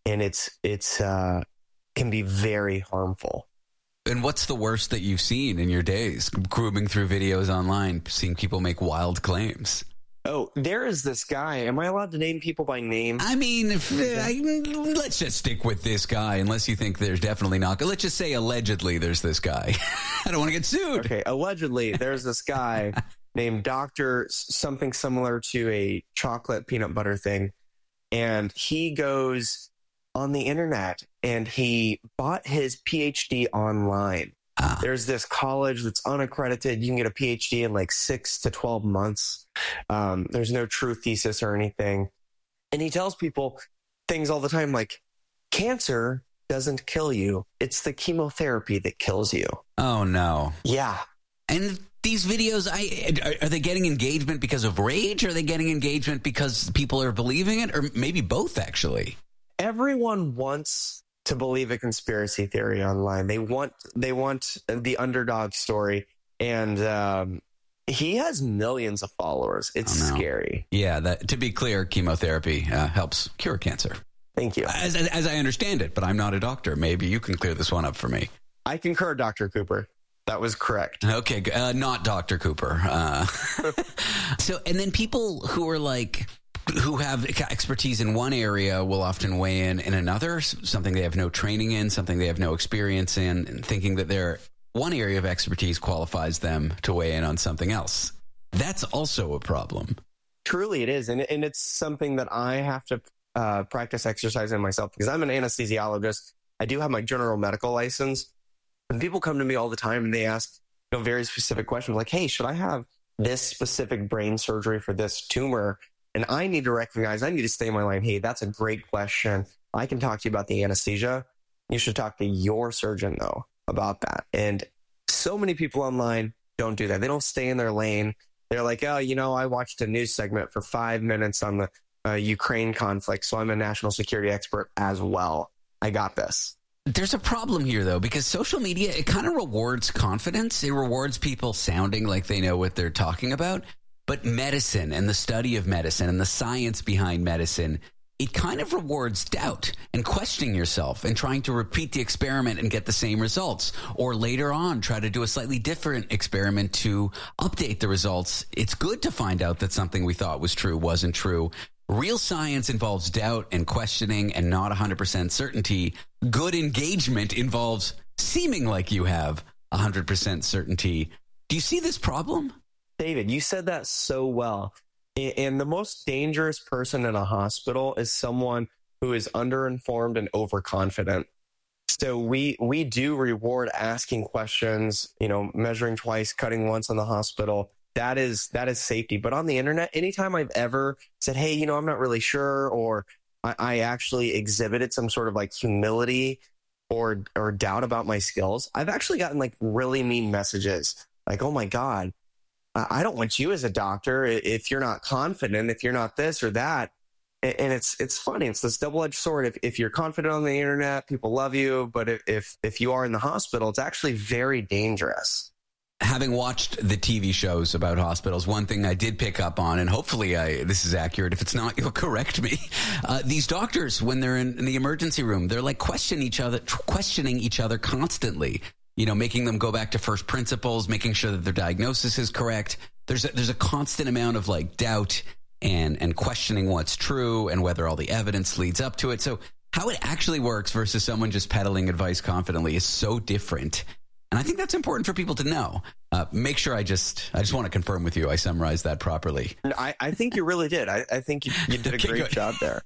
and it's can be very harmful. And what's the worst that you've seen in your days, grooming through videos online, seeing people make wild claims? Oh, there is this guy. Am I allowed to name people by name? I mean, let's just stick with this guy, unless you think there's definitely not. Let's just say allegedly there's this guy. I don't want to get sued. Okay, allegedly there's this guy named Dr. something similar to a chocolate peanut butter thing. And he goes on the internet and he bought his PhD online. There's this college that's unaccredited. You can get a PhD in like 6 to 12 months. There's no true thesis or anything. And he tells people things all the time like, cancer doesn't kill you. It's the chemotherapy that kills you. Oh, no. Yeah. And these videos, are they getting engagement because of rage? Or are they getting engagement because people are believing it? Or maybe both, actually. Everyone wants to believe a conspiracy theory online. They want the underdog story, and he has millions of followers. It's scary. Yeah, to be clear, chemotherapy helps cure cancer. Thank you. As I understand it, but I'm not a doctor. Maybe you can clear this one up for me. I concur, Dr. Cooper. That was correct. Okay, not Dr. Cooper. So, and then people who are like, who have expertise in one area will often weigh in another, something they have no training in, something they have no experience in, and thinking that their one area of expertise qualifies them to weigh in on something else. That's also a problem. Truly it is. And it's something that I have to practice exercising myself because I'm an anesthesiologist. I do have my general medical license. And people come to me all the time and they ask very specific questions like, hey, should I have this specific brain surgery for this tumor? And I need to stay in my line. Hey, that's a great question. I can talk to you about the anesthesia. You should talk to your surgeon, though, about that. And so many people online don't do that. They don't stay in their lane. They're like, oh, I watched a news segment for 5 minutes on the Ukraine conflict, so I'm a national security expert as well. I got this. There's a problem here, though, because social media, it kind of rewards confidence. It rewards people sounding like they know what they're talking about. But medicine and the study of medicine and the science behind medicine, it kind of rewards doubt and questioning yourself and trying to repeat the experiment and get the same results. Or later on, try to do a slightly different experiment to update the results. It's good to find out that something we thought was true wasn't true. Real science involves doubt and questioning and not 100% certainty. Good engagement involves seeming like you have 100% certainty. Do you see this problem? David, you said that so well. And the most dangerous person in a hospital is someone who is underinformed and overconfident. So we do reward asking questions, measuring twice, cutting once in the hospital. That is safety. But on the internet, anytime I've ever said, hey, I'm not really sure, or I actually exhibited some sort of like humility or doubt about my skills, I've actually gotten like really mean messages like, oh my God, I don't want you as a doctor if you're not confident, if you're not this or that. And it's funny. It's this double-edged sword. If you're confident on the internet, people love you. But if you are in the hospital, it's actually very dangerous. Having watched the TV shows about hospitals, one thing I did pick up on, and hopefully this is accurate. If it's not, you'll correct me. These doctors, when they're in the emergency room, they're like questioning each other constantly. Making them go back to first principles, making sure that their diagnosis is correct. There's a constant amount of like doubt and questioning what's true and whether all the evidence leads up to it. So how it actually works versus someone just peddling advice confidently is so different. And I think that's important for people to know. Make sure I just want to confirm with you I summarized that properly. I think you really did. I think you did a great job there.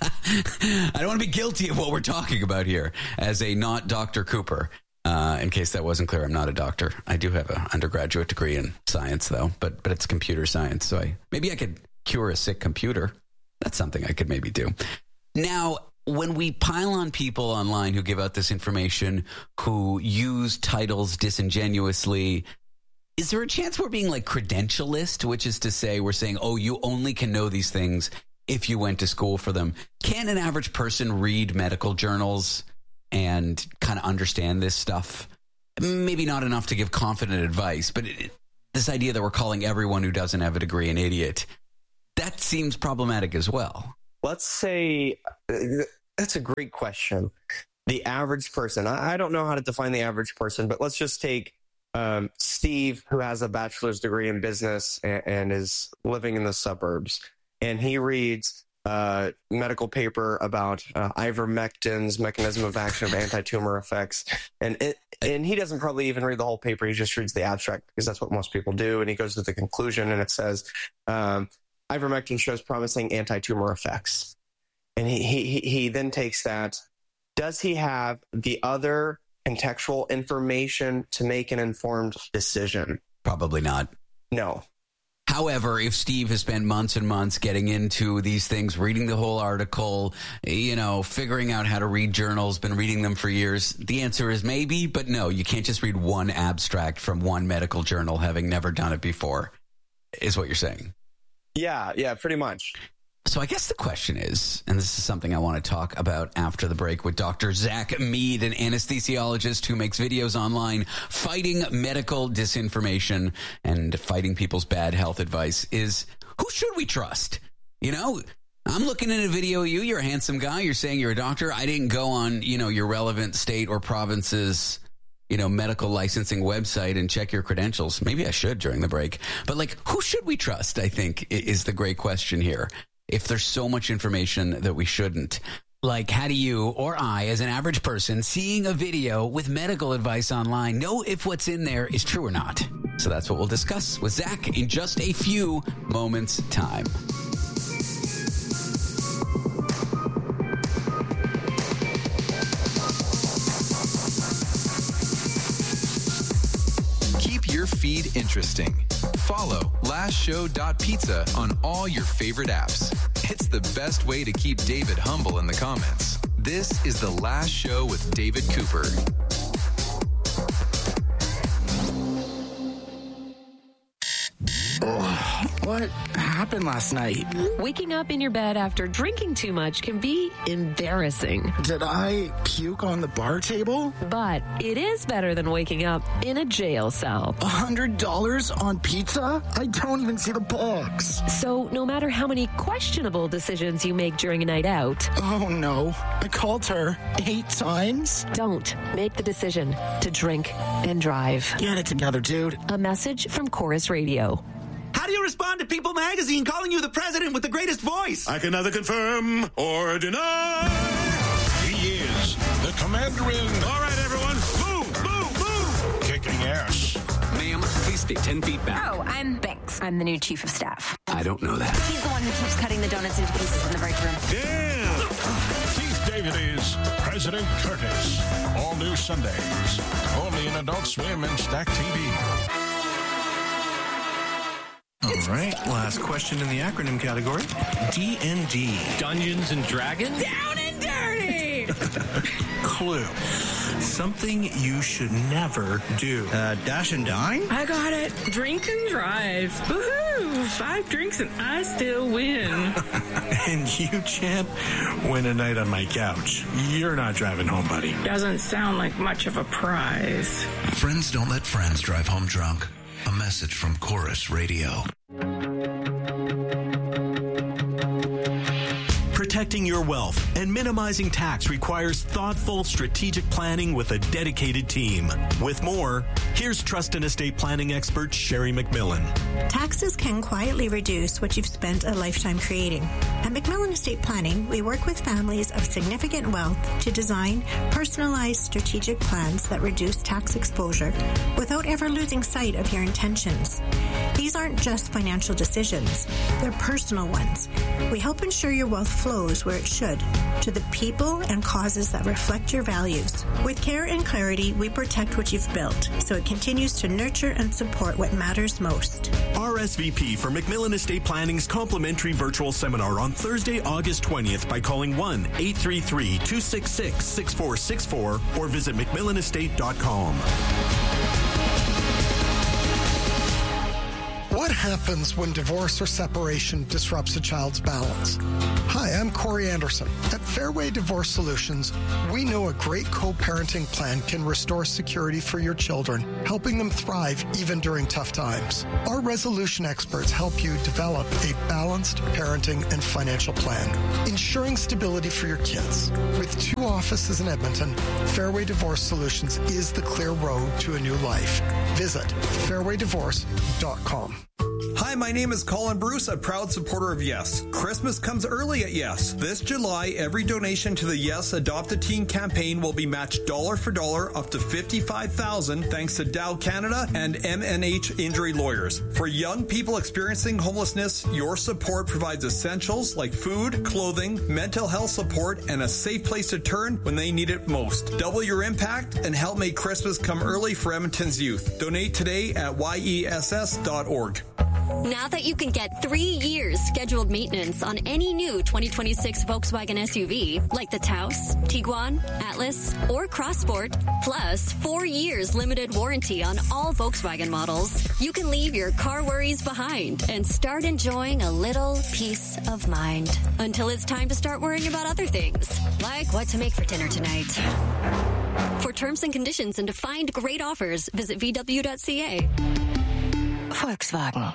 I don't want to be guilty of what we're talking about here as a not Dr. Cooper. In case that wasn't clear, I'm not a doctor. I do have an undergraduate degree in science, though, but it's computer science. So maybe I could cure a sick computer. That's something I could maybe do. Now, when we pile on people online who give out this information, who use titles disingenuously, is there a chance we're being like credentialist, which is to say we're saying, oh, you only can know these things if you went to school for them? Can an average person read medical journals and kind of understand this stuff? Maybe not enough to give confident advice, but this idea that we're calling everyone who doesn't have a degree an idiot, that seems problematic as well. Let's say That's a great question. The average person. I don't know how to define the average person, but let's just take Steve, who has a bachelor's degree in business and is living in the suburbs. And he reads a medical paper about ivermectin's mechanism of action of anti-tumor effects. And he doesn't probably even read the whole paper. He just reads the abstract because that's what most people do. And he goes to the conclusion and it says, ivermectin shows promising anti-tumor effects. And he then takes that. Does he have the other contextual information to make an informed decision? Probably not. No. However, if Steve has spent months and months getting into these things, reading the whole article, figuring out how to read journals, been reading them for years, the answer is maybe, but no, you can't just read one abstract from one medical journal having never done it before, is what you're saying. Yeah, pretty much. So I guess the question is, and this is something I want to talk about after the break with Dr. Zach Mead, an anesthesiologist who makes videos online fighting medical disinformation and fighting people's bad health advice, is who should we trust? I'm looking at a video of you. You're a handsome guy. You're saying you're a doctor. I didn't go on, your relevant state or province's medical licensing website and check your credentials. Maybe I should during the break. But who should we trust, I think, is the great question here. If there's so much information that we shouldn't. How do you or I, as an average person, seeing a video with medical advice online, know if what's in there is true or not? So that's what we'll discuss with Zach in just a few moments' time. Keep your feed interesting. Follow lastshow.pizza on all your favorite apps. It's the best way to keep David humble in the comments. This is The Last Show with David Cooper. What happened last night? Waking up in your bed after drinking too much can be embarrassing. Did I puke on the bar table? But it is better than waking up in a jail cell. $100 on pizza? I don't even see the box. So no matter how many questionable decisions you make during a night out... Oh no, I called her 8 times? Don't make the decision to drink and drive. Get it together, dude. A message from Chorus Radio. How do you respond to People Magazine calling you the president with the greatest voice? I can neither confirm or deny. He is the commander-in. All right, everyone. Move, move, move. Kicking ass. Ma'am, please stay 10 feet back. Oh, I'm Banks. I'm the new chief of staff. I don't know that. He's the one who keeps cutting the donuts into pieces in the break room. Damn. Keith David is President Curtis. All new Sundays. Only in Adult Swim and Stack TV. All right, last question in the acronym category. D&D. Dungeons and Dragons? Down and dirty! Clue. Something you should never do. Dash and dine? I got it. Drink and drive. Woohoo! 5 drinks and I still win. And you, champ, win a night on my couch. You're not driving home, buddy. Doesn't sound like much of a prize. Friends don't let friends drive home drunk. A message from Chorus Radio. Protecting your wealth and minimizing tax requires thoughtful, strategic planning with a dedicated team. With more, here's trust and estate planning expert Sherry McMillan. Taxes can quietly reduce what you've spent a lifetime creating. At McMillan Estate Planning, we work with families of significant wealth to design personalized strategic plans that reduce tax exposure without ever losing sight of your intentions. These aren't just financial decisions, they're personal ones. We help ensure your wealth flows where it should, to the people and causes that reflect your values. With care and clarity, we protect what you've built, so it continues to nurture and support what matters most. RSVP for McMillan Estate Planning's complimentary virtual seminar on Thursday, August 20th by calling 1-833-266-6464 or visit McMillanestate.com. What happens when divorce or separation disrupts a child's balance? Hi, I'm Corey Anderson. At Fairway Divorce Solutions, we know a great co-parenting plan can restore security for your children, helping them thrive even during tough times. Our resolution experts help you develop a balanced parenting and financial plan, ensuring stability for your kids. With 2 offices in Edmonton, Fairway Divorce Solutions is the clear road to a new life. Visit fairwaydivorce.com. Hi, my name is Colin Bruce, a proud supporter of Yes. Christmas comes early at Yes. This July, every donation to the Yes Adopt a Teen campaign will be matched dollar for dollar up to $55,000 thanks to Dow Canada and MNH Injury Lawyers. For young people experiencing homelessness, your support provides essentials like food, clothing, mental health support, and a safe place to turn when they need it most. Double your impact and help make Christmas come early for Edmonton's youth. Donate today at yess.org. Now that you can get 3 years scheduled maintenance on any new 2026 Volkswagen SUV, like the Taos, Tiguan, Atlas, or Crossport, plus 4 years limited warranty on all Volkswagen models, you can leave your car worries behind and start enjoying a little peace of mind until it's time to start worrying about other things, like what to make for dinner tonight. For terms and conditions and to find great offers, visit VW.ca. Volkswagen.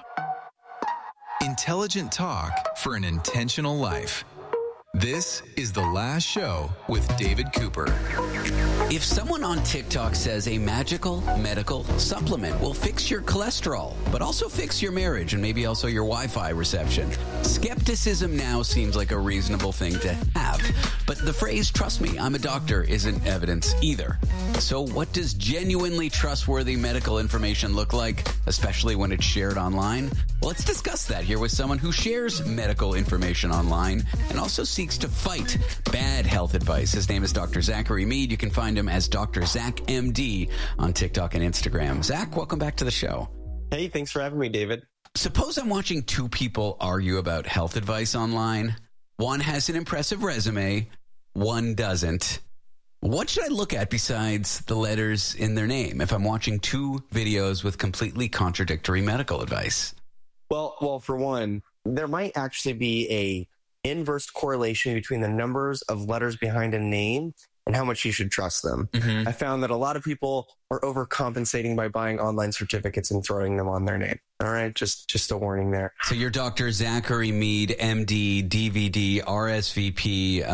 Intelligent talk for an intentional life. This is The Last Show with David Cooper. If someone on TikTok says a magical medical supplement will fix your cholesterol, but also fix your marriage and maybe also your Wi-Fi reception, skepticism now seems like a reasonable thing to have. But the phrase, "trust me, I'm a doctor," isn't evidence either. So what does genuinely trustworthy medical information look like, especially when it's shared online? Well, let's discuss that here with someone who shares medical information online and also seeks to fight bad health advice. His name is Dr. Zachary Mead. You can find him as Dr. Zach MD on TikTok and Instagram. Zach, welcome back to the show. Hey, thanks for having me, David. Suppose I'm watching 2 people argue about health advice online. One has an impressive resume, one doesn't. What should I look at besides the letters in their name if I'm watching 2 videos with completely contradictory medical advice? Well, for one, there might actually be a inverse correlation between the numbers of letters behind a name and how much you should trust them. Mm-hmm. I found that a lot of people are overcompensating by buying online certificates and throwing them on their name. All right, just a warning there. So you're Dr. Zachary Mead, MD, DVD, RSVP,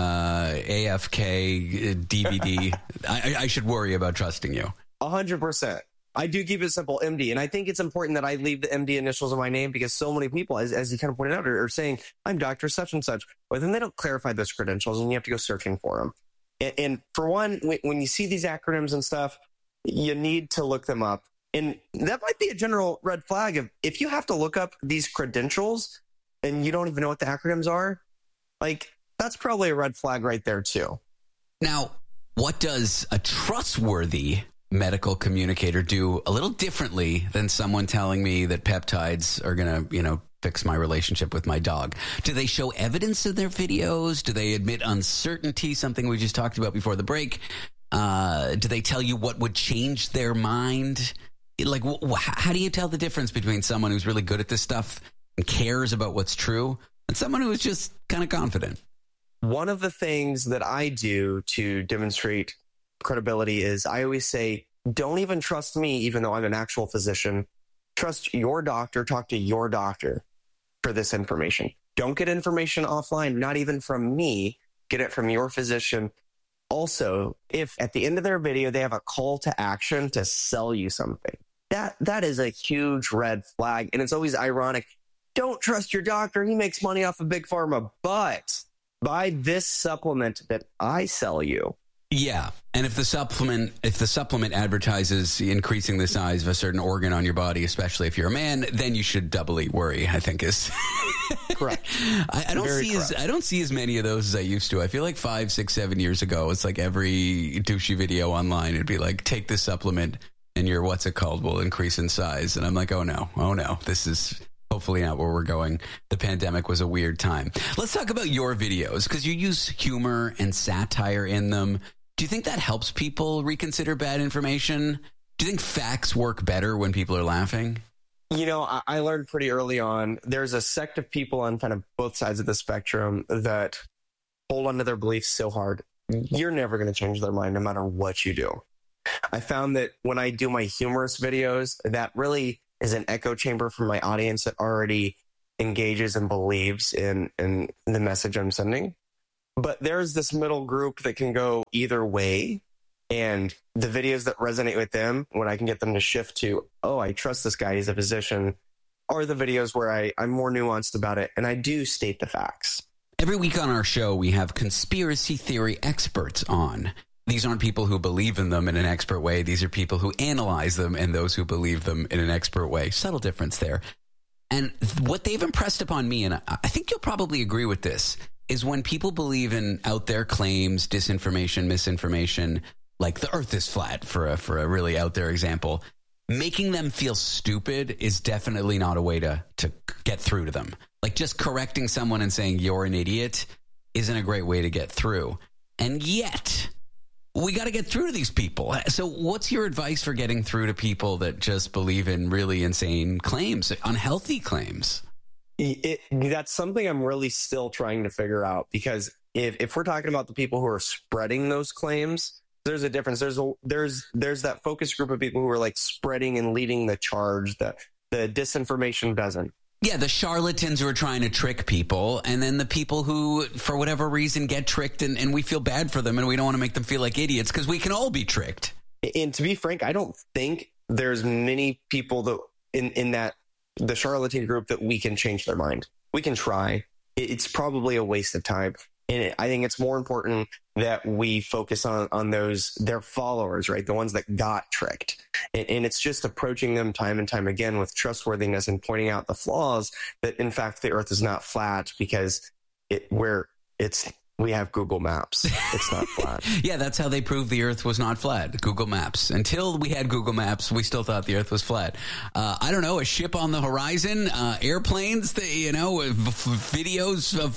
AFK, DVD. I should worry about trusting you. 100%. I do keep it simple, MD. And I think it's important that I leave the MD initials in my name because so many people, as you kind of pointed out, are saying, I'm Dr. such and such. But then they don't clarify those credentials and you have to go searching for them. And for one, when you see these acronyms and stuff, you need to look them up. And that might be a general red flag. If you have to look up these credentials and you don't even know what the acronyms are, like, that's probably a red flag right there too. Now, what does a trustworthy medical communicator do a little differently than someone telling me that peptides are going to, fix my relationship with my dog? Do they show evidence in their videos? Do they admit uncertainty, something we just talked about before the break? Do they tell you what would change their mind? Like, how do you tell the difference between someone who's really good at this stuff and cares about what's true and someone who is just kind of confident? One of the things that I do to demonstrate credibility is I always say, don't even trust me, even though I'm an actual physician. Trust your doctor. Talk to your doctor for this information. Don't get information offline, not even from me. Get it from your physician. Also, if at the end of their video, they have a call to action to sell you something, that is a huge red flag. And it's always ironic. Don't trust your doctor. He makes money off of Big Pharma, but buy this supplement that I sell you. Yeah. And if the supplement advertises increasing the size of a certain organ on your body, especially if you're a man, then you should doubly worry, I think is correct. I don't see as many of those as I used to. I feel like 5, 6, 7 years ago, it's like every douchey video online, it'd be like, take this supplement and your what's it called will increase in size. And I'm like, oh no, this is hopefully not where we're going. The pandemic was a weird time. Let's talk about your videos because you use humor and satire in them. Do you think that helps people reconsider bad information? Do you think facts work better when people are laughing? You know, I learned pretty early on, there's a sect of people on kind of both sides of the spectrum that hold onto their beliefs so hard. You're never going to change their mind no matter what you do. I found that when I do my humorous videos, that really is an echo chamber for my audience that already engages and believes in the message I'm sending. But there's this middle group that can go either way. And the videos that resonate with them, when I can get them to shift to, oh, I trust this guy, he's a physician, are the videos where I'm more nuanced about it and I do state the facts. Every week on our show, we have conspiracy theory experts on. These aren't people who believe in them in an expert way. These are people who analyze them and those who believe them in an expert way. Subtle difference there. And what they've impressed upon me, and I think you'll probably agree with this, is when people believe in out there claims, disinformation, misinformation, like the earth is flat for a really out there example, making them feel stupid is definitely not a way to get through to them. Like just correcting someone and saying you're an idiot isn't a great way to get through. And yet we got to get through to these people. So what's your advice for getting through to people that just believe in really insane claims, unhealthy claims? That's something I'm really still trying to figure out, because if we're talking about the people who are spreading those claims, there's a difference. There's that focus group of people who are like spreading and leading the charge that the disinformation doesn't. Yeah, the charlatans who are trying to trick people, and then the people who, for whatever reason, get tricked, and we feel bad for them, and we don't want to make them feel like idiots because we can all be tricked. And to be frank, I don't think there's many people that in that the charlatan group that we can change their mind. We can try. It's probably a waste of time. And I think it's more important that we focus on those, their followers, right? The ones that got tricked. And it's just approaching them time and time again with trustworthiness and pointing out the flaws that, in fact, the earth is not flat because we have Google Maps. It's not flat. Yeah, that's how they proved the earth was not flat. Google Maps. Until we had Google Maps, we still thought the earth was flat. I don't know, a ship on the horizon, airplanes, videos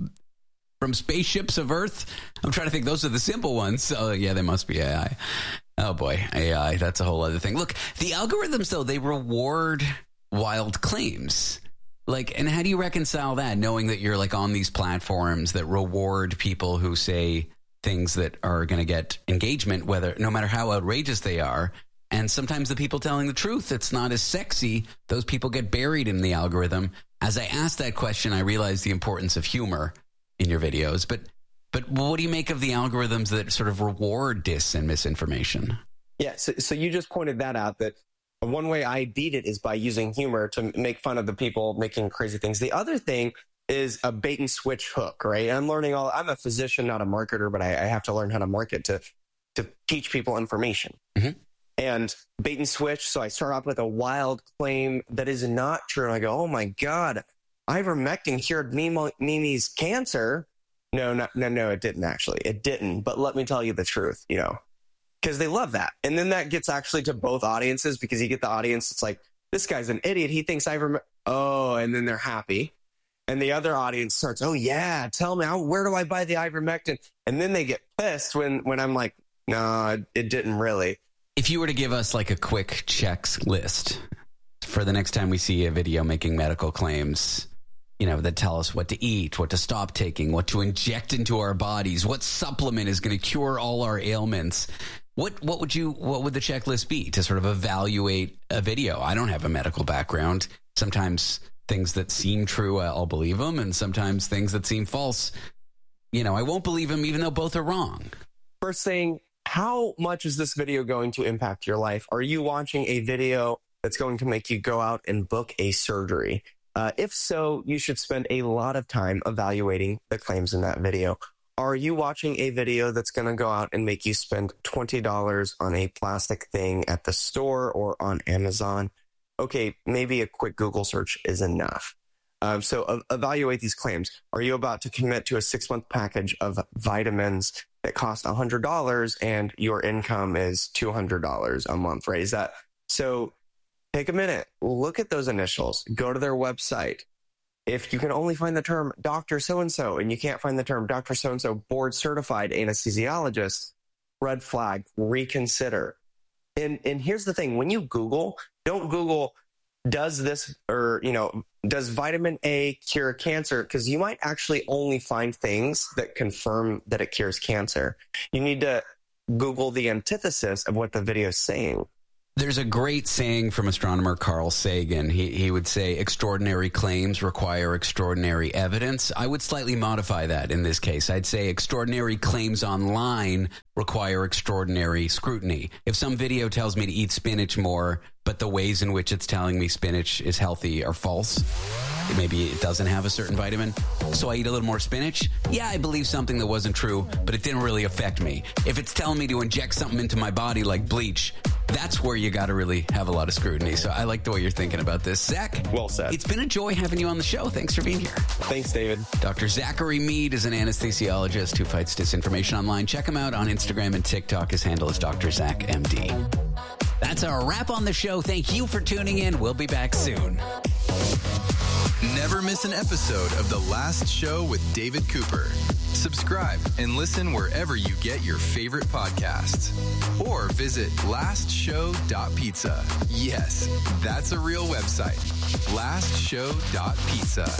from spaceships of Earth. I'm trying to think. Those are the simple ones. Oh, yeah, they must be AI. Oh, boy. AI. That's a whole other thing. Look, the algorithms, though, they reward wild claims. And how do you reconcile that, knowing that you're on these platforms that reward people who say things that are going to get engagement, no matter how outrageous they are? And sometimes the people telling the truth, it's not as sexy. Those people get buried in the algorithm. As I asked that question, I realized the importance of humor in your videos, but what do you make of the algorithms that sort of reward dis and misinformation? Yeah, so you just pointed that out, that one way I beat it is by using humor to make fun of the people making crazy things. The other thing is a bait and switch hook, right? I'm a physician, not a marketer, but I have to learn how to market to teach people information. Mm-hmm. And bait and switch, so I start off with a wild claim that is not true, and I go, oh my God, ivermectin cured Mimi's cancer. No, it didn't actually. It didn't. But let me tell you the truth, because they love that. And then that gets actually to both audiences, because you get the audience, it's like, this guy's an idiot. He thinks ivermectin. Oh, and then they're happy. And the other audience starts, oh yeah, tell me, where do I buy the ivermectin? And then they get pissed when I'm like, no, it didn't really. If you were to give us a quick checklist for the next time we see a video making medical claims, that tell us what to eat, what to stop taking, what to inject into our bodies, what supplement is going to cure all our ailments. What would the checklist be to sort of evaluate a video? I don't have a medical background. Sometimes things that seem true, I'll believe them. And sometimes things that seem false, I won't believe them, even though both are wrong. First thing, how much is this video going to impact your life? Are you watching a video that's going to make you go out and book a surgery? If so, you should spend a lot of time evaluating the claims in that video. Are you watching a video that's going to go out and make you spend $20 on a plastic thing at the store or on Amazon? Okay, maybe a quick Google search is enough. So evaluate these claims. Are you about to commit to a 6-month package of vitamins that cost $100 and your income is $200 a month, right? Is that so? Take a minute, look at those initials, go to their website. If you can only find the term Dr. So-and-so and you can't find the term Dr. So-and-so board certified anesthesiologist, red flag, reconsider. And here's the thing, when you Google, don't Google does this, or, does vitamin A cure cancer? Because you might actually only find things that confirm that it cures cancer. You need to Google the antithesis of what the video is saying. There's a great saying from astronomer Carl Sagan. He would say, extraordinary claims require extraordinary evidence. I would slightly modify that in this case. I'd say extraordinary claims online require extraordinary scrutiny. If some video tells me to eat spinach more, but the ways in which it's telling me spinach is healthy are false, maybe it doesn't have a certain vitamin, so I eat a little more spinach. Yeah, I believe something that wasn't true, but it didn't really affect me. If it's telling me to inject something into my body like bleach, that's where you got to really have a lot of scrutiny. So I like the way you're thinking about this. Zach? Well said. It's been a joy having you on the show. Thanks for being here. Thanks, David. Dr. Zachary Mead is an anesthesiologist who fights disinformation online. Check him out on Instagram and TikTok. His handle is Dr. Zach MD. That's our wrap on the show. Thank you for tuning in. We'll be back soon. Never miss an episode of The Last Show with David Cooper. Subscribe and listen wherever you get your favorite podcasts. Or visit lastshow.pizza. Yes, that's a real website. lastshow.pizza.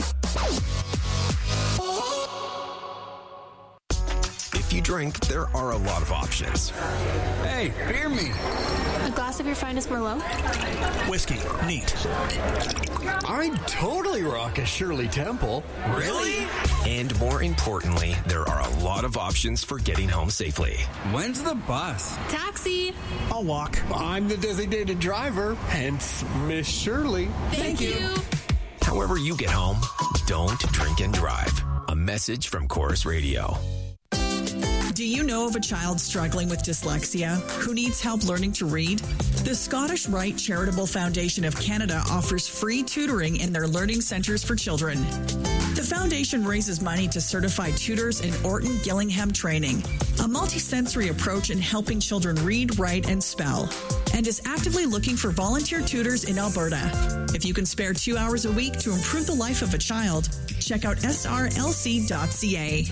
If you drink, there are a lot of options. Hey, beer me. A glass of your finest Merlot? Whiskey. Neat. I'd totally rock a Shirley Temple. Really? And more importantly, there are a lot of options for getting home safely. When's the bus? Taxi. I'll walk. I'm the designated driver, hence Miss Shirley. Thank you. However you get home, don't drink and drive. A message from Chorus Radio. Do you know of a child struggling with dyslexia who needs help learning to read? The Scottish Rite Charitable Foundation of Canada offers free tutoring in their learning centres for children. The foundation raises money to certify tutors in Orton Gillingham training, a multisensory approach in helping children read, write, and spell, and is actively looking for volunteer tutors in Alberta. If you can spare 2 hours a week to improve the life of a child, check out srlc.ca.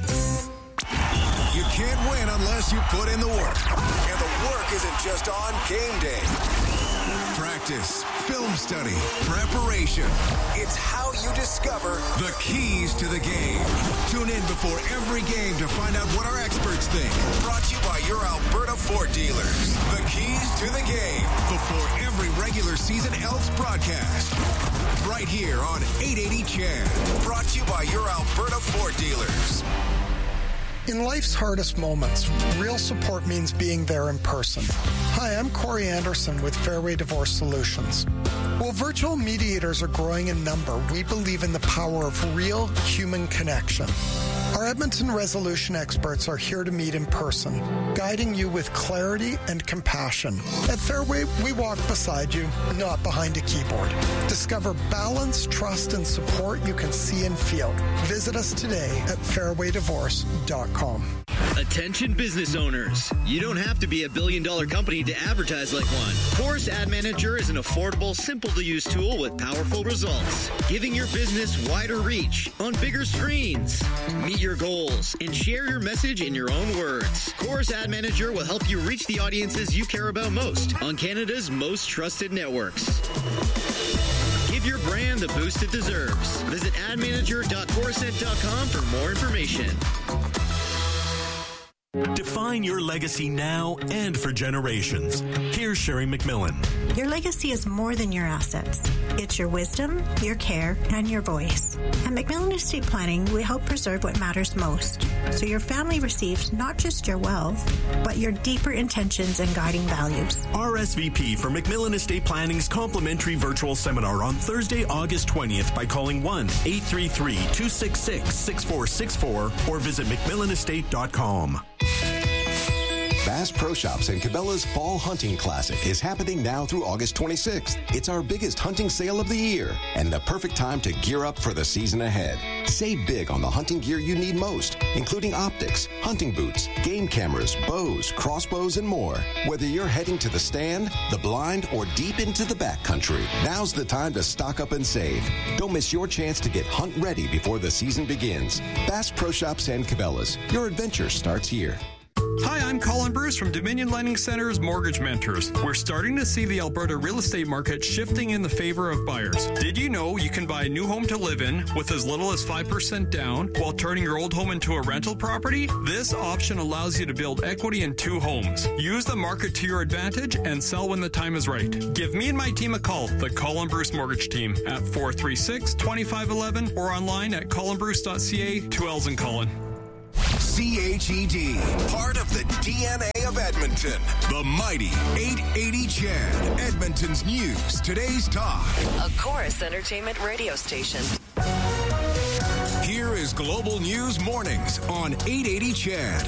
You can't win unless you put in the work. And the work isn't just on game day. Practice, film study, preparation. It's how you discover the keys to the game. Tune in before every game to find out what our experts think. Brought to you by your Alberta Ford dealers. The keys to the game before every regular season Elks broadcast. Right here on 880 CHAD. Brought to you by your Alberta Ford dealers. In life's hardest moments, real support means being there in person. Hi, I'm Corey Anderson with Fairway Divorce Solutions. While virtual mediators are growing in number, we believe in the power of real human connection. Our Edmonton resolution experts are here to meet in person, guiding you with clarity and compassion. At Fairway, we walk beside you, not behind a keyboard. Discover balance, trust, and support you can see and feel. Visit us today at fairwaydivorce.com. Attention business owners. You don't have to be a billion-dollar company to advertise like one. Chorus Ad Manager is an affordable, simple-to-use tool with powerful results, giving your business wider reach on bigger screens. Meet your goals and share your message in your own words. Chorus Ad Manager will help you reach the audiences you care about most on Canada's most trusted networks. Give your brand the boost it deserves. Visit admanager.chorusnet.com for more information. Define your legacy now and for generations. Here's Sherry McMillan. Your legacy is more than your assets. It's your wisdom, your care, and your voice. At McMillan Estate Planning, we help preserve what matters most, so your family receives not just your wealth, but your deeper intentions and guiding values. RSVP for McMillan Estate Planning's complimentary virtual seminar on Thursday, August 20th by calling 1-833-266-6464 or visit McMillanestate.com. Bass Pro Shops and Cabela's Fall Hunting Classic is happening now through August 26th. It's our biggest hunting sale of the year and the perfect time to gear up for the season ahead. Save big on the hunting gear you need most, including optics, hunting boots, game cameras, bows, crossbows, and more. Whether you're heading to the stand, the blind, or deep into the backcountry, now's the time to stock up and save. Don't miss your chance to get hunt ready before the season begins. Bass Pro Shops and Cabela's. Your adventure starts here. Hi, I'm Colin Bruce from Dominion Lending Center's Mortgage Mentors. We're starting to see the Alberta real estate market shifting in the favor of buyers. Did you know you can buy a new home to live in with as little as 5% down while turning your old home into a rental property? This option allows you to build equity in 2 homes. Use the market to your advantage and sell when the time is right. Give me and my team a call, the Colin Bruce Mortgage Team, at 436-2511 or online at colinbruce.ca. 2 L's in Colin. CHED, part of the DNA of Edmonton. The mighty 880 CHED, Edmonton's news, today's talk. A Chorus Entertainment radio station. Here is Global News Mornings on 880 CHED.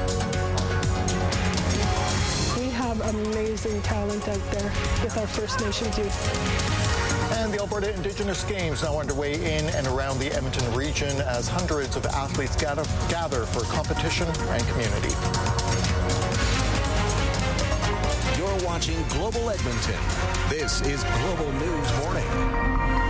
We have amazing talent out there with our First Nations youth. And the Alberta Indigenous Games now underway in and around the Edmonton region as hundreds of athletes gather for competition and community. You're watching Global Edmonton. This is Global News Morning.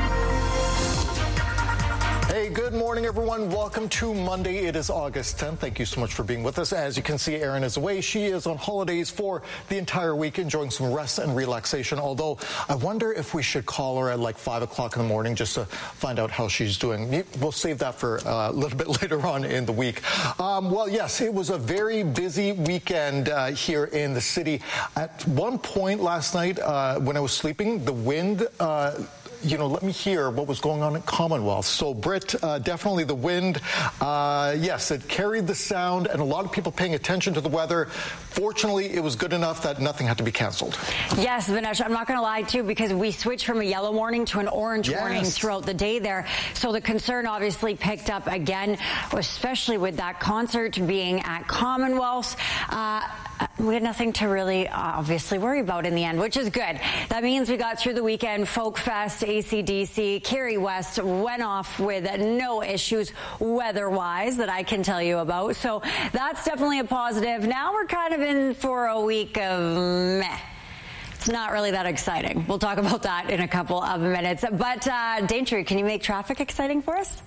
Hey, good morning, everyone. Welcome to Monday. It is August 10th. Thank you so much for being with us. As you can see, Erin is away. She is on holidays for the entire week, enjoying some rest and relaxation. Although, I wonder if we should call her at like 5 o'clock in the morning just to find out how she's doing. We'll save that for a little bit later on in the week. Well, yes, it was a very busy weekend here in the city. At one point last night, when I was sleeping, the wind... let me hear what was going on at Commonwealth. So, Britt, definitely the wind, yes, it carried the sound, and a lot of people paying attention to the weather. Fortunately, it was good enough that nothing had to be canceled. Yes, Vanessa, I'm not going to lie, too, because we switched from a yellow warning to an orange warning throughout the day there. So the concern obviously picked up again, especially with that concert being at Commonwealth. We had nothing to really obviously worry about in the end, which is good. That means we got through the weekend. Folk Fest, AC/DC, Kerry West went off with no issues weather-wise that I can tell you about. So that's definitely a positive. Now we're kind of in for a week of meh. It's not really that exciting. We'll talk about that in a couple of minutes. But, Daintree, can you make traffic exciting for us?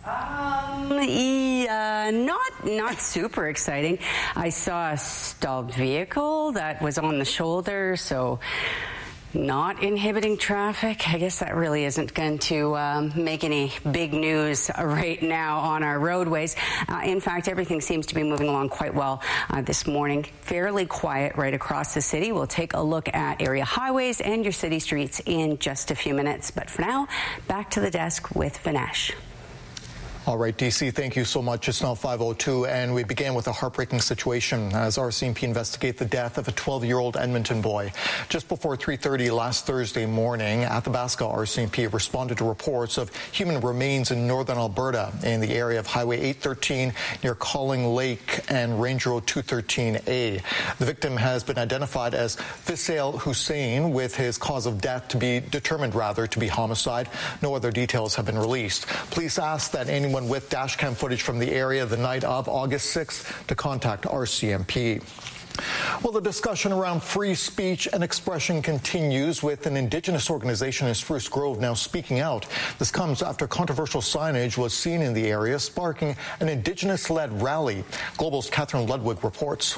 Not super exciting. I saw a stalled vehicle that was on the shoulder, so not inhibiting traffic. I guess that really isn't going to make any big news right now on our roadways. In fact, everything seems to be moving along quite well this morning. Fairly quiet right across the city. We'll take a look at area highways and your city streets in just a few minutes. But for now, back to the desk with Vinesh. All right, DC, thank you so much. It's now 5:02, and we began with a heartbreaking situation as RCMP investigate the death of a 12-year-old Edmonton boy. Just before 3:30 last Thursday morning, Athabasca RCMP responded to reports of human remains in northern Alberta in the area of Highway 813 near Calling Lake and Range Road 213A. The victim has been identified as Fisail Hussein, with his cause of death to be determined to be homicide. No other details have been released. Police ask that anyone with dashcam footage from the area the night of August 6th to contact RCMP. Well, the discussion around free speech and expression continues, with an Indigenous organization in Spruce Grove now speaking out. This comes after controversial signage was seen in the area, sparking an Indigenous-led rally. Global's Catherine Ludwig reports.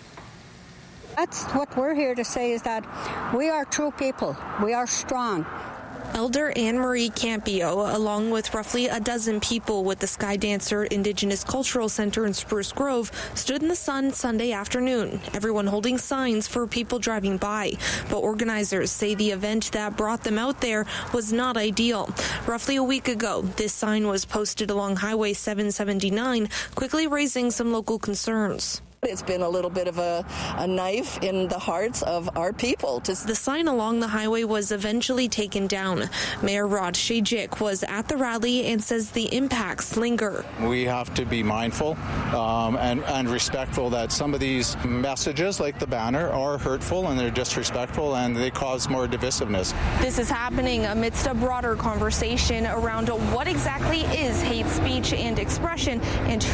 That's what we're here to say, is that we are true people. We are strong. Elder Anne-Marie Campio, along with roughly a dozen people with the Sky Dancer Indigenous Cultural Center in Spruce Grove, stood in the sun Sunday afternoon, everyone holding signs for people driving by. But organizers say the event that brought them out there was not ideal. Roughly a week ago, this sign was posted along Highway 779, quickly raising some local concerns. It's been a little bit of a knife in the hearts of our people. The sign along the highway was eventually taken down. Mayor Rod Shejik was at the rally and says the impacts linger. We have to be mindful and respectful that some of these messages, like the banner, are hurtful and they're disrespectful and they cause more divisiveness. This is happening amidst a broader conversation around what exactly is hate speech and expression and who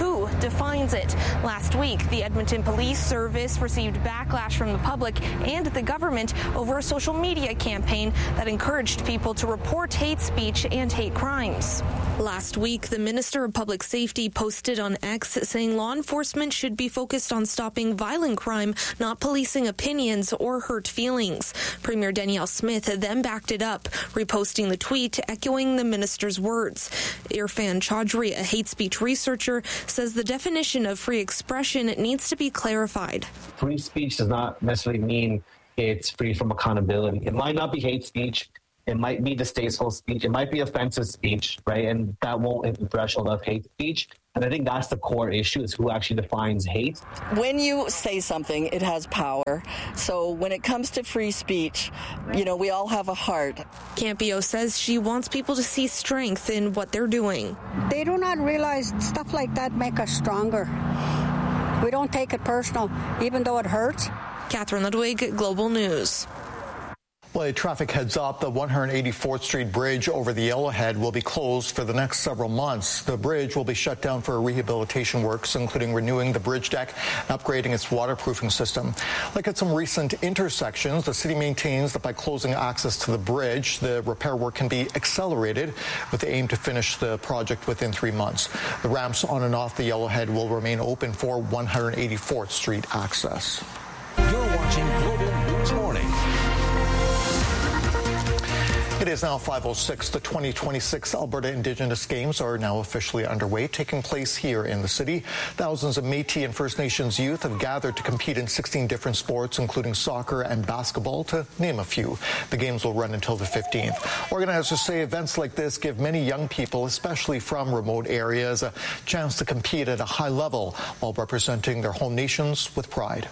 defines it. Last week, the Edmonton Police Service received backlash from the public and the government over a social media campaign that encouraged people to report hate speech and hate crimes. Last week, the Minister of Public Safety posted on X saying law enforcement should be focused on stopping violent crime, not policing opinions or hurt feelings. Premier Danielle Smith then backed it up, reposting the tweet echoing the minister's words. Irfan Chaudhry, a hate speech researcher, says the definition of free expression needs to be clarified. Free speech does not necessarily mean it's free from accountability. It might not be hate speech. It might be distasteful speech. It might be offensive speech, right? And that won't hit the threshold of hate speech. And I think that's the core issue, is who actually defines hate. When you say something, it has power. So when it comes to free speech, we all have a heart. Campio says she wants people to see strength in what they're doing. They do not realize stuff like that make us stronger. We don't take it personal, even though it hurts. Catherine Ludwig, Global News. Well, a traffic heads up. The 184th Street Bridge over the Yellowhead will be closed for the next several months. The bridge will be shut down for rehabilitation works, including renewing the bridge deck and upgrading its waterproofing system. Like at some recent intersections, the city maintains that by closing access to the bridge, the repair work can be accelerated with the aim to finish the project within 3 months. The ramps on and off the Yellowhead will remain open for 184th Street access. You're watching Global News Morning. It is now 5:06. The 2026 Alberta Indigenous Games are now officially underway, taking place here in the city. Thousands of Métis and First Nations youth have gathered to compete in 16 different sports, including soccer and basketball, to name a few. The games will run until the 15th. Organizers say events like this give many young people, especially from remote areas, a chance to compete at a high level while representing their home nations with pride.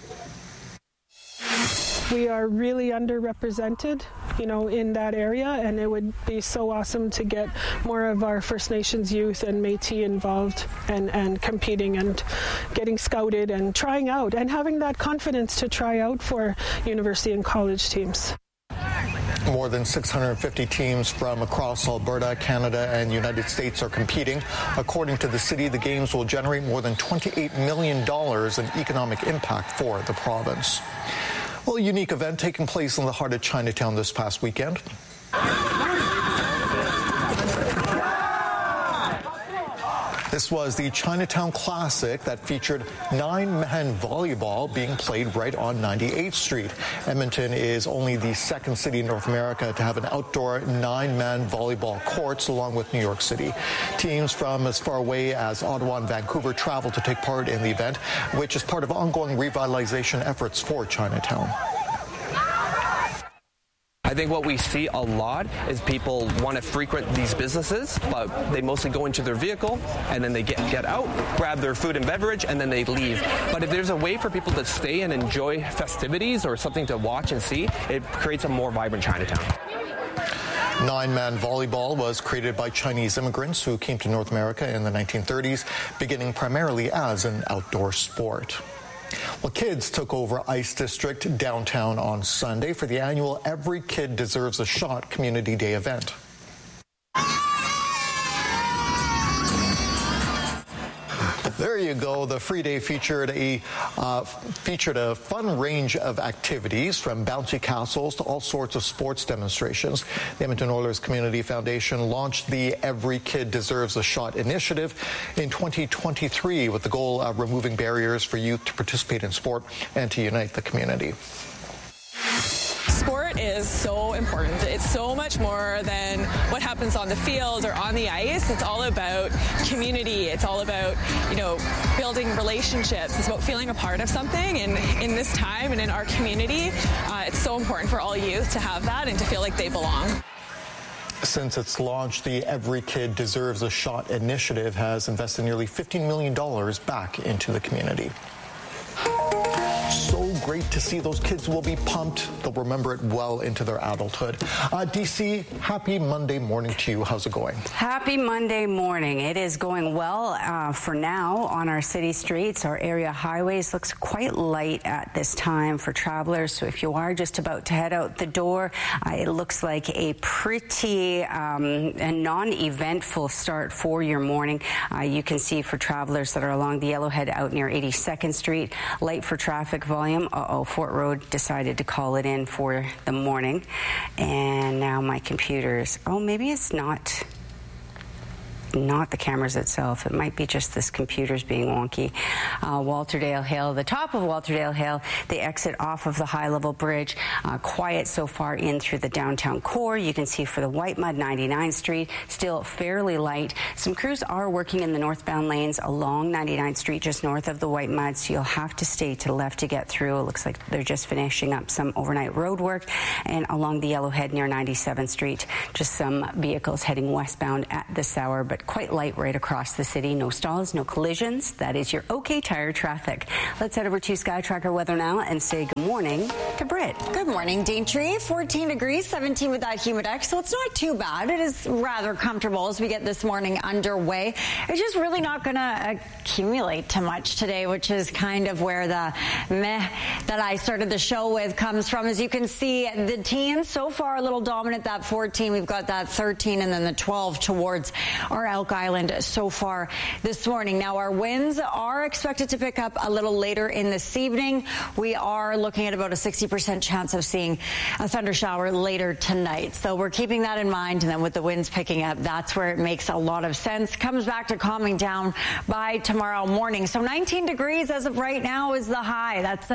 We are really underrepresented, in that area, and it would be so awesome to get more of our First Nations youth and Métis involved and competing and getting scouted and trying out and having that confidence to try out for university and college teams. More than 650 teams from across Alberta, Canada, and the United States are competing. According to the city, the games will generate more than $28 million in economic impact for the province. Well, a unique event taking place in the heart of Chinatown this past weekend. This was the Chinatown Classic that featured 9-man volleyball being played right on 98th Street. Edmonton is only the second city in North America to have an outdoor 9-man volleyball courts, along with New York City. Teams from as far away as Ottawa and Vancouver travel to take part in the event, which is part of ongoing revitalization efforts for Chinatown. I think what we see a lot is people want to frequent these businesses, but they mostly go into their vehicle and then they get out, grab their food and beverage, and then they leave. But if there's a way for people to stay and enjoy festivities or something to watch and see, it creates a more vibrant Chinatown. 9-man volleyball was created by Chinese immigrants who came to North America in the 1930s, beginning primarily as an outdoor sport. Well, kids took over Ice District downtown on Sunday for the annual Every Kid Deserves a Shot Community Day event. There you go. The free day featured a fun range of activities, from bouncy castles to all sorts of sports demonstrations. The Edmonton Oilers Community Foundation launched the Every Kid Deserves a Shot initiative in 2023 with the goal of removing barriers for youth to participate in sport and to unite the community. Sport is so important. It's so much more than what happens on the field or on the ice. It's all about community. It's all about, building relationships. It's about feeling a part of something. And in this time and in our community, it's so important for all youth to have that and to feel like they belong. Since its launch, the Every Kid Deserves a Shot initiative has invested nearly $15 million back into the community. So great to see. Those kids will be pumped. They'll remember it well into their adulthood. DC, happy Monday morning to you. How's it going? Happy Monday morning. It is going well for now on our city streets. Our area highways looks quite light at this time for travelers. So if you are just about to head out the door, it looks like a pretty and non-eventful start for your morning. You can see for travelers that are along the Yellowhead out near 82nd Street, light for traffic volume. Fort Road decided to call it in for the morning. And now my computer's, maybe it's not the cameras itself. It might be just this computer's being wonky. Walterdale Hill, the top of Walterdale Hill, the exit off of the high-level bridge, quiet so far in through the downtown core. You can see for the Whitemud 99th Street, still fairly light. Some crews are working in the northbound lanes along 99th Street, just north of the Whitemud, so you'll have to stay to the left to get through. It looks like they're just finishing up some overnight road work. And along the Yellowhead near 97th Street, just some vehicles heading westbound at this hour, but quite light right across the city. No stalls, no collisions. That is your OK Tire traffic. Let's head over to Sky Tracker weather now and say good morning to Britt. Good morning, Daintree. 14 degrees, 17 with that humidex, so it's not too bad. It is rather comfortable as we get this morning underway. It's just really not going to accumulate too much today, which is kind of where the meh that I started the show with comes from. As you can see, the teens so far a little dominant, that 14. We've got that 13 and then the 12 towards our Elk Island so far this morning. Now, our winds are expected to pick up a little later in this evening. We are looking at about a 60% chance of seeing a thunder shower later tonight. So we're keeping that in mind. And then with the winds picking up, that's where it makes a lot of sense. Comes back to calming down by tomorrow morning. So 19 degrees as of right now is the high. That's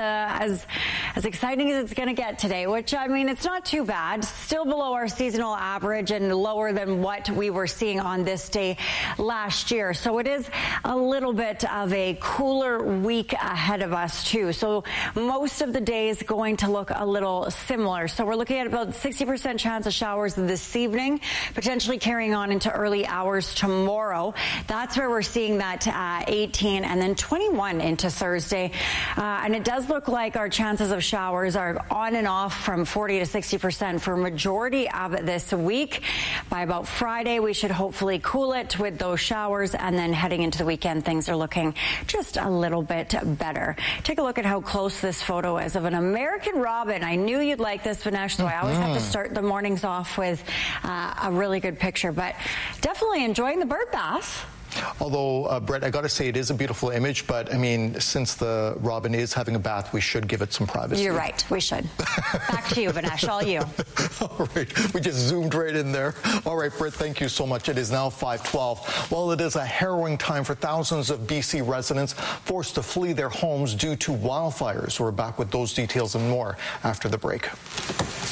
as exciting as it's going to get today, which, I mean, it's not too bad. Still below our seasonal average and lower than what we were seeing on this day last year. So it is a little bit of a cooler week ahead of us too. So most of the day is going to look a little similar. So we're looking at about 60% chance of showers this evening, potentially carrying on into early hours tomorrow. That's where we're seeing that 18 and then 21 into Thursday. And it does look like our chances of showers are on and off from 40 to 60% for a majority of this week. By about Friday, we should hopefully cool it with those showers, and then heading into the weekend, things are looking just a little bit better. Take a look at how close this photo is of an American robin. I knew you'd like this, Vinesh, so I always have to start the mornings off with a really good picture, but definitely enjoying the bird bath. Although, Brett, I got to say it is a beautiful image, but I mean, since the robin is having a bath, we should give it some privacy. You're right. We should. Back to you, Vinesh. All you. All right. We just zoomed right in there. All right, Brett, thank you so much. It is now 5:12. Well, it is a harrowing time for thousands of BC residents forced to flee their homes due to wildfires. We're back with those details and more after the break.